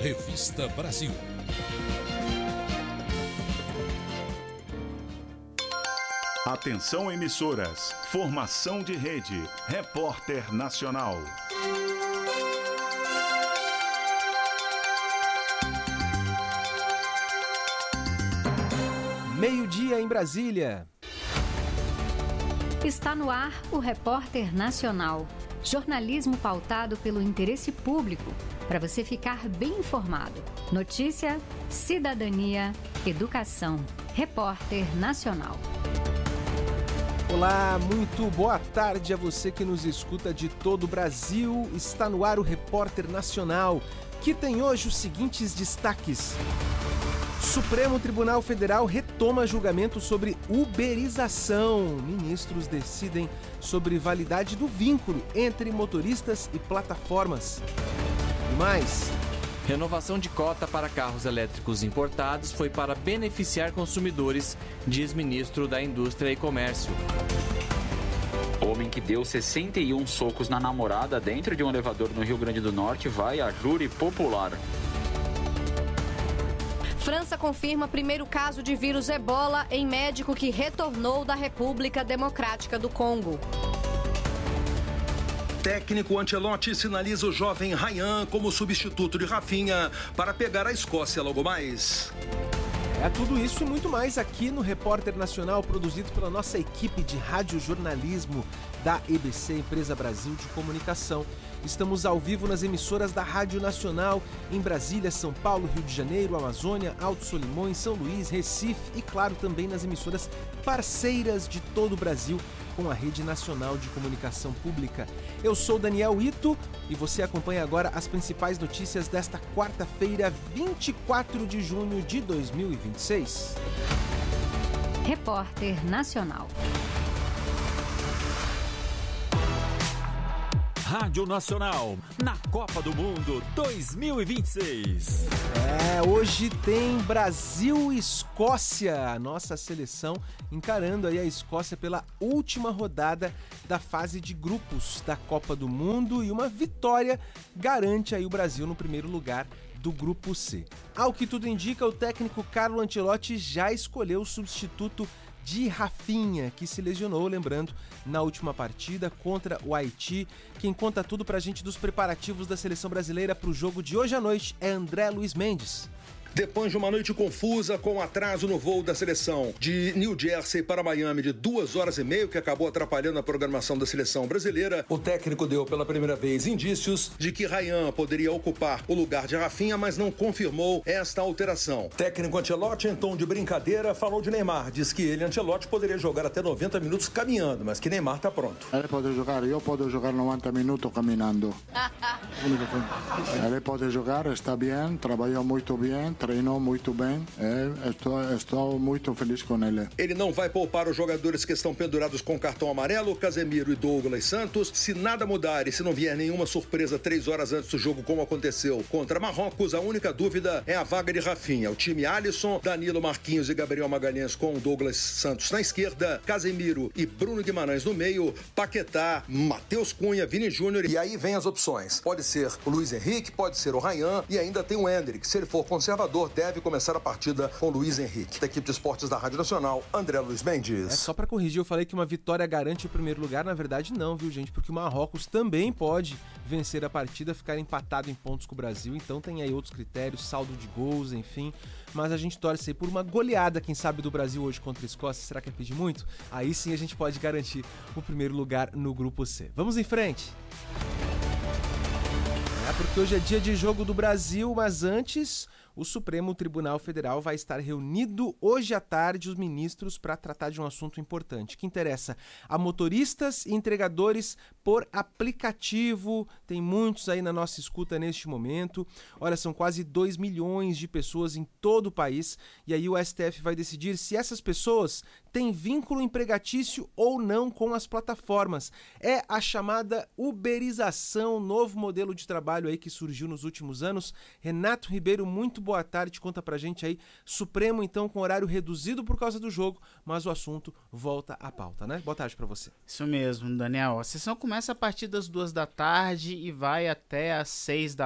Revista Brasil. Atenção emissoras, formação de rede, Repórter Nacional. Meio-dia em Brasília. Está no ar o Repórter Nacional. Jornalismo pautado pelo interesse público, para você ficar bem informado. Notícia, cidadania, educação. Repórter Nacional. Olá, muito boa tarde a você que nos escuta de todo o Brasil. Está no ar o Repórter Nacional, que tem hoje os seguintes destaques. Supremo Tribunal Federal retoma julgamento sobre uberização. Ministros decidem sobre validade do vínculo entre motoristas e plataformas. E mais... Renovação de cota para carros elétricos importados foi para beneficiar consumidores, diz ministro da Indústria e Comércio. Homem que deu 61 socos na namorada dentro de um elevador no Rio Grande do Norte vai a júri popular. França confirma primeiro caso de vírus Ebola em médico que retornou da República Democrática do Congo. Técnico Ancelotti sinaliza o jovem Ryan como substituto de Rafinha para pegar a Escócia logo mais. É tudo isso e muito mais aqui no Repórter Nacional, produzido pela nossa equipe de radiojornalismo da EBC, Empresa Brasil de Comunicação. Estamos ao vivo nas emissoras da Rádio Nacional em Brasília, São Paulo, Rio de Janeiro, Amazônia, Alto Solimões, São Luís, Recife e, claro, também nas emissoras parceiras de todo o Brasil com a Rede Nacional de Comunicação Pública. Eu sou Daniel Ito e você acompanha agora as principais notícias desta quarta-feira, 24 de junho de 2026. Repórter Nacional. Rádio Nacional, na Copa do Mundo 2026. Hoje tem Brasil e Escócia, a nossa seleção encarando aí a Escócia pela última rodada da fase de grupos da Copa do Mundo e uma vitória garante aí o Brasil no primeiro lugar do Grupo C. Ao que tudo indica, o técnico Carlo Ancelotti já escolheu o substituto de Rafinha, que se lesionou, lembrando, na última partida contra o Haiti. Quem conta tudo pra gente dos preparativos da seleção brasileira pro jogo de hoje à noite é André Luiz Mendes. Depois de uma noite confusa com atraso no voo da seleção de New Jersey para Miami de 2h30, que acabou atrapalhando a programação da seleção brasileira, o técnico deu pela primeira vez indícios de que Ryan poderia ocupar o lugar de Rafinha, mas não confirmou esta alteração. Técnico Ancelotti, em tom de brincadeira, falou de Neymar. Diz que ele, Ancelotti, poderia jogar até 90 minutos caminhando, mas que Neymar está pronto. Ele pode jogar, eu posso jogar 90 minutos caminhando. Ele pode jogar, está bem, trabalhou muito bem, treinou muito bem, estou muito feliz com ele. Ele não vai poupar os jogadores que estão pendurados com cartão amarelo, Casemiro e Douglas Santos. Se nada mudar e se não vier nenhuma surpresa 3 horas antes do jogo, como aconteceu contra Marrocos, a única dúvida é a vaga de Rafinha. O time Alisson, Danilo, Marquinhos e Gabriel Magalhães com Douglas Santos na esquerda, Casemiro e Bruno Guimarães no meio, Paquetá, Matheus Cunha, Vini Júnior, e aí vem as opções. Pode ser o Luiz Henrique, pode ser o Ryan e ainda tem o Endrick. Se ele for conservador, deve começar a partida com Luiz Henrique. Da equipe de esportes da Rádio Nacional, André Luiz Mendes. Só pra corrigir, eu falei que uma vitória garante o primeiro lugar, na verdade não, viu, gente? Porque o Marrocos também pode vencer a partida, ficar empatado em pontos com o Brasil, então tem aí outros critérios, saldo de gols, enfim, mas a gente torce aí por uma goleada, quem sabe, do Brasil hoje contra a Escócia. Será que é pedir muito? Aí sim a gente pode garantir o primeiro lugar no Grupo C. Vamos em frente! Porque hoje é dia de jogo do Brasil, mas antes, o Supremo Tribunal Federal vai estar reunido hoje à tarde os ministros para tratar de um assunto importante, que interessa a motoristas e entregadores por aplicativo. Tem muitos aí na nossa escuta neste momento. Olha, são quase 2 milhões de pessoas em todo o país, e aí o STF vai decidir se essas pessoas têm vínculo empregatício ou não com as plataformas. É a chamada uberização, novo modelo de trabalho aí que surgiu nos últimos anos. Renato Ribeiro, muito boa tarde, conta pra gente aí. Supremo, então, com horário reduzido por causa do jogo, mas o assunto volta à pauta, né? Boa tarde pra você. Isso mesmo, Daniel. A sessão começa a partir das 14h e vai até às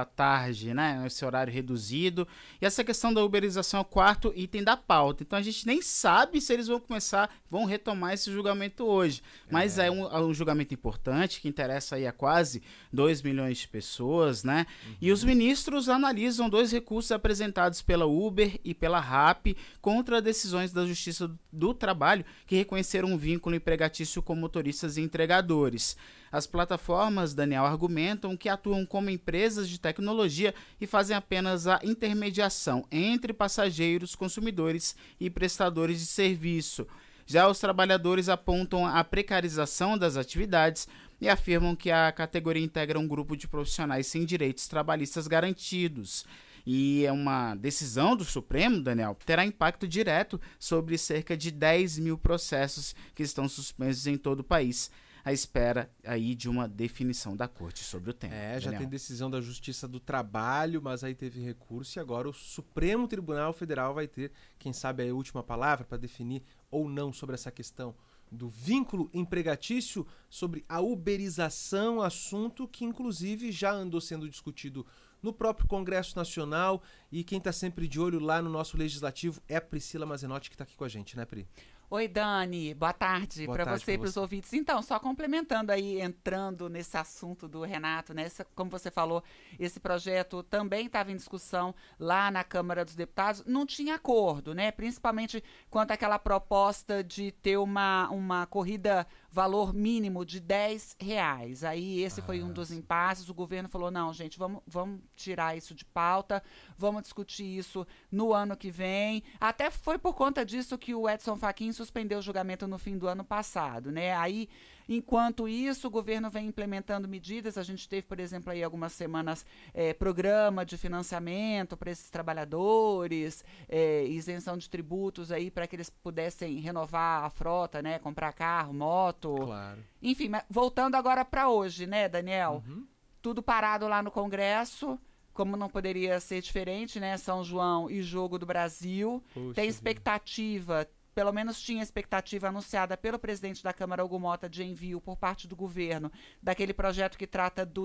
18h, né? Esse horário reduzido. E essa questão da uberização é o quarto item da pauta. Então a gente nem sabe se eles vão retomar esse julgamento hoje. Mas é um julgamento importante, que interessa aí a quase 2 milhões de pessoas, né? E os ministros analisam 2 recursos apresentados pela Uber e pela Rappi contra decisões da Justiça do Trabalho que reconheceram um vínculo empregatício com motoristas e entregadores. As plataformas, Daniel, argumentam que atuam como empresas de tecnologia e fazem apenas a intermediação entre passageiros, consumidores e prestadores de serviço. Já os trabalhadores apontam a precarização das atividades e afirmam que a categoria integra um grupo de profissionais sem direitos trabalhistas garantidos. E é uma decisão do Supremo, Daniel, terá impacto direto sobre cerca de 10 mil processos que estão suspensos em todo o país, à espera aí de uma definição da Corte sobre o tema. Já tem decisão da Justiça do Trabalho, mas aí teve recurso e agora o Supremo Tribunal Federal vai ter, quem sabe, a última palavra para definir ou não sobre essa questão do vínculo empregatício, sobre a uberização, assunto que inclusive já andou sendo discutido no próprio Congresso Nacional, e quem está sempre de olho lá no nosso Legislativo é a Priscila Mazenotti, que está aqui com a gente, né, Pri? Oi, Dani, boa tarde para você e para os ouvintes. Então, só complementando aí, entrando nesse assunto do Renato, né? Como você falou, esse projeto também estava em discussão lá na Câmara dos Deputados. Não tinha acordo, né? Principalmente quanto àquela proposta de ter uma corrida valor mínimo de R$10. Aí esse foi um dos impasses. O governo falou, não, gente, vamos tirar isso de pauta, vamos discutir isso no ano que vem. Até foi por conta disso que o Edson Fachin suspendeu o julgamento no fim do ano passado, né? Aí, enquanto isso, o governo vem implementando medidas. A gente teve, por exemplo, aí algumas semanas programa de financiamento para esses trabalhadores, isenção de tributos aí para que eles pudessem renovar a frota, né? Comprar carro, moto. Claro. Enfim, mas voltando agora para hoje, né, Daniel? Tudo parado lá no Congresso. Como não poderia ser diferente, né? São João e Jogo do Brasil. Poxa, tem expectativa, pelo menos tinha expectativa anunciada pelo presidente da Câmara, Hugo Mota, de envio por parte do governo daquele projeto que trata do